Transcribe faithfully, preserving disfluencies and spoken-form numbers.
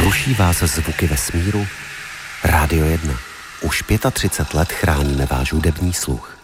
Ruší vás zvuky vesmíru? Rádio jedna. Už třicet pět let chráníme váš hudební sluch.